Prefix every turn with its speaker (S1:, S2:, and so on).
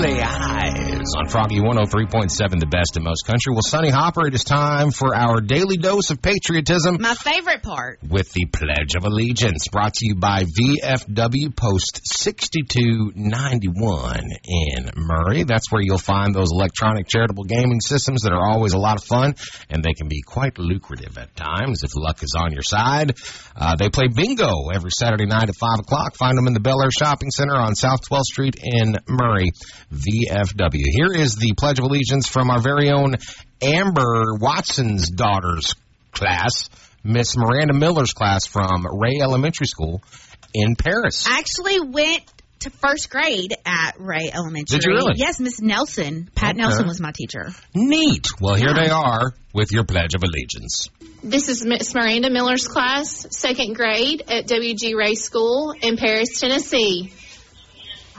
S1: Googly Eyes on Froggy 103.7, the best in most country. Well, Sonny Hopper, it is time for our daily dose of patriotism.
S2: My favorite part.
S1: With the Pledge of Allegiance, brought to you by VFW Post 6291 in Murray. That's where you'll find those electronic charitable gaming systems that are always a lot of fun, and they can be quite lucrative at times if luck is on your side. They play bingo every Saturday night at 5 o'clock. Find them in the Bel Air Shopping Center on South 12th Street in Murray. VFW. Here is the Pledge of Allegiance from our very own Amber Watson's daughter's class, Miss Miranda Miller's class from Ray Elementary School in Paris.
S2: I actually went to first grade at Ray Elementary.
S1: Did you really?
S2: Yes, Miss Nelson. Pat Nelson was my teacher.
S1: Neat. Well, here they are with your Pledge of Allegiance.
S3: This is Miss Miranda Miller's class, second grade at W.G. Ray School in Paris, Tennessee.